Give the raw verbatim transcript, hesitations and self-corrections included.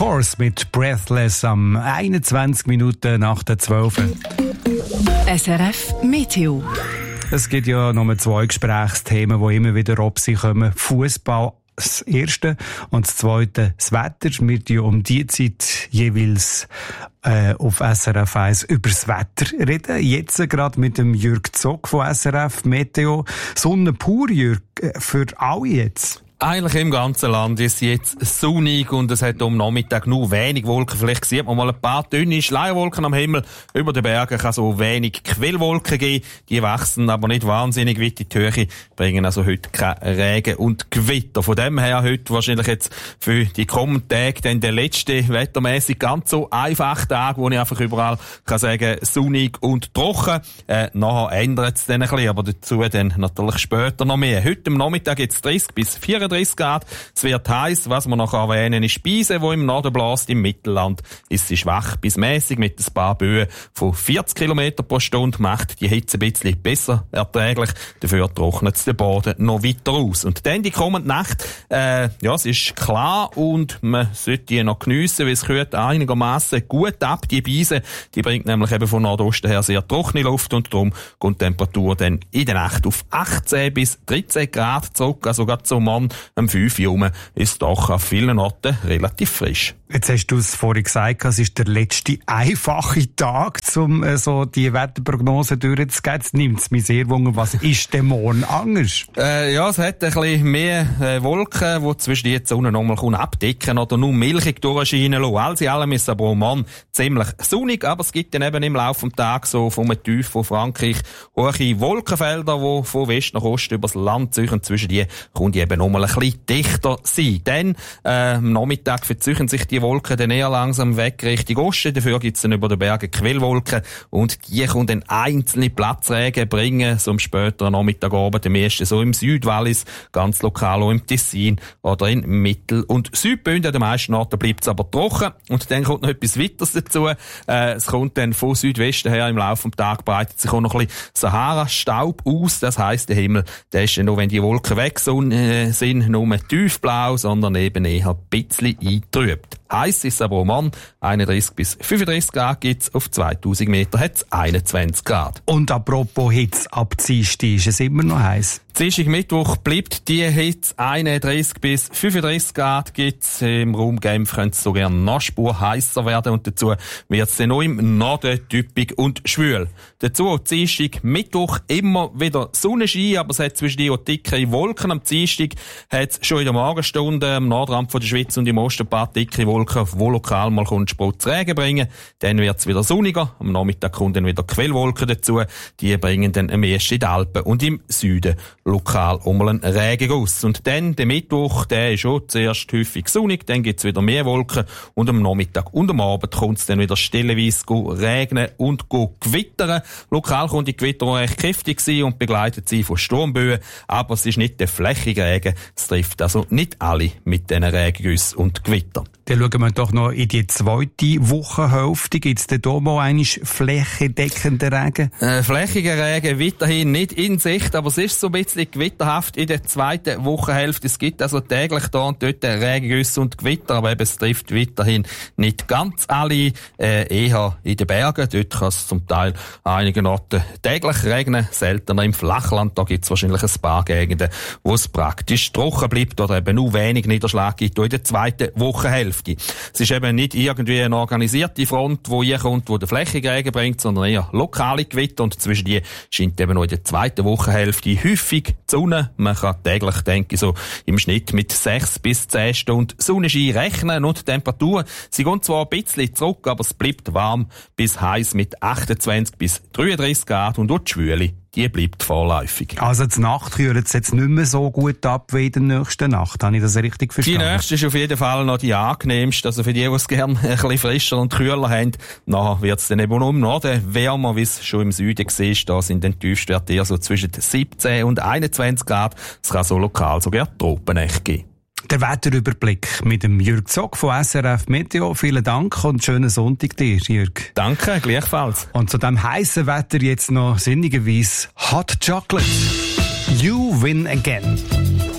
Course mit Breathless am einundzwanzig Minuten nach der zwölf. S R F Meteo. Es gibt ja noch zwei Gesprächsthemen, die immer wieder auf sich kommen. Fußball, das erste, und das zweite, das Wetter. Wir reden um die Zeit jeweils äh, auf S R F eins über das Wetter reden. Jetzt gerade mit dem Jürg Zock von S R F Meteo. Sonne pur, Jürg, für alle jetzt. Eigentlich im ganzen Land ist es jetzt sonnig und es hat am Nachmittag nur wenig Wolken. Vielleicht sieht man mal ein paar dünne Schleierwolken am Himmel. Über den Bergen kann so wenig Quellwolken geben. Die wachsen aber nicht wahnsinnig weit in die Höhe, bringen also heute kein Regen und Gewitter. Von dem her heute wahrscheinlich jetzt für die kommenden Tage dann der letzte wettermäßig ganz so einfache Tag, wo ich einfach überall kann sagen, sonnig und trocken. Äh, nachher ändert es dann ein bisschen, aber dazu dann natürlich später noch mehr. Heute am Nachmittag jetzt dreißig bis vierunddreißig Grad. Es wird heiß, was wir noch erwähnen, ist Speise, wo im Norden bläst. Im Mittelland ist sie schwach bis mäßig mit ein paar Böen von vierzig Kilometer pro Stunde, macht die Hitze ein bisschen besser erträglich. Dafür trocknet es den Boden noch weiter aus. Und dann die kommende Nacht, äh, ja, es ist klar und man sollte die noch geniessen, weil es kühlt einigermaßen gut ab. Die Beise, die bringt nämlich eben von Nordosten her sehr trockene Luft und darum kommt die Temperatur dann in der Nacht auf achtzehn bis dreizehn Grad zurück. Also gerade so Mann am fünf Uhr ist doch an vielen Orten relativ frisch. Jetzt hast du es vorhin gesagt, es ist der letzte einfache Tag, um äh, so die Wetterprognose durchzugehen. Jetzt nimmt es mich sehr wunder, was ist denn morgen anders? Äh, ja, es hat ein bisschen mehr äh, Wolken, die zwischen die Sonne nochmal abdecken oder nur milchig durchscheinen lassen. Alles in allem ist aber morgen ziemlich sonnig, aber es gibt dann eben im Laufe des Tages so vom Tief von Frankreich hohe Wolkenfelder, die von West nach Ost übers Land ziehen. Zwischen die kommt eben nochmal ein bisschen dichter sein. Dann äh, am Nachmittag verzeichnen sich die Wolken dann eher langsam weg Richtung Osten. Dafür gibt es dann über den Bergen Quellwolken und die können dann einzelne Platzregen bringen, so am späteren Nachmittagabend, am ersten so im Südwallis, ganz lokal auch im Tessin oder in Mittel- und Südbünden. An den meisten Orten bleibt es aber trocken. Und dann kommt noch etwas weiteres dazu. Äh, es kommt dann von Südwesten her im Laufe des Tages breitet sich auch noch ein bisschen Sahara-Staub aus. Das heisst, der Himmel, der ist dann noch, wenn die Wolken weg sind, äh, sind nur tiefblau, sondern eben eher ein bisschen eingetrübt. Heiß ist aber auch morgen. einunddreißig bis fünfunddreißig Grad gibt's. Auf zweitausend Meter hat's einundzwanzig Grad. Und apropos Hitze, ab Dienstag ist es immer noch heiß. Dienstag, Mittwoch bleibt die Hitze. einunddreißig bis fünfunddreißig Grad gibt's. Im Raum Genf könnte es sogar noch Spur heißer werden. Und dazu wird's dann noch im Norden typisch und schwül. Dazu Dienstag, Mittwoch immer wieder Sonnenschein, aber es hat zwischen die dicke Wolken. Am Dienstag hat's schon in der Morgenstunde am Nordrand von der Schweiz und im Osten ein paar dicke Wolken, wo lokal mal Spritz Regen bringen. Dann wird's wieder sonniger. Am Nachmittag kommen dann wieder Quellwolken dazu. Die bringen dann am ersten in die Alpen und im Süden lokal um einen Regenguss. Und dann, der Mittwoch, der ist schon zuerst häufig sonnig, dann gibt's wieder mehr Wolken und am Nachmittag und am Abend kommt's dann wieder stellenweise regnen und gewittern. Lokal kann die Gewitter auch recht kräftig sein und begleitet sie von Sturmböen, aber es ist nicht der flächige Regen, es trifft also nicht alle mit diesen Regengüssen und Gewittern. Dann schauen wir doch noch in die zweite Wochenhälfte. Gibt's denn da mal einmal flächendeckenden Regen? Äh, flächiger Regen weiterhin nicht in Sicht, aber es ist so ein bisschen gewitterhaft in der zweiten Wochenhälfte. Es gibt also täglich da und dort Regengüsse und Gewitter, aber eben es trifft weiterhin nicht ganz alle, äh, eher in den Bergen. Dort kann es zum Teil an einigen Orten täglich regnen, seltener im Flachland. Da gibt es wahrscheinlich ein paar Gegenden, wo es praktisch trocken bleibt oder eben nur wenig Niederschlag gibt in der zweiten Wochenhälfte. Es ist eben nicht irgendwie eine organisierte Front, die hier kommt, die den flächigen Regen bringt, sondern eher lokale Gewitter. Und zwischen die scheint eben noch in der zweiten Wochenhälfte häufig die Sonne. Man kann täglich, denke ich, so im Schnitt mit sechs bis zehn Stunden Sonnenschein rechnen. Und die Temperaturen, sie gehen zwar ein bisschen zurück, aber es bleibt warm bis heiß mit achtundzwanzig bis dreiunddreißig Grad und auch die Schwüle, die bleibt vorläufig. Also die Nacht kühlt es jetzt nicht mehr so gut ab wie in der nächsten Nacht. Habe ich das richtig verstanden? Die nächste ist auf jeden Fall noch die angenehmste. Also für die, die es gerne ein bisschen frischer und kühler haben, nachher wird es dann eben noch im Norden wärmer, wie es schon im Süden war. Da sind dann Tiefstwerte eher so zwischen siebzehn und einundzwanzig Grad. Es kann so lokal sogar Tropennächte geben. Der Wetterüberblick mit dem Jürg Zock von S R F Meteo. Vielen Dank und schönen Sonntag dir, Jürg. Danke, gleichfalls. Und zu dem heißen Wetter jetzt noch sinnigerweise Hot Chocolate. You win again.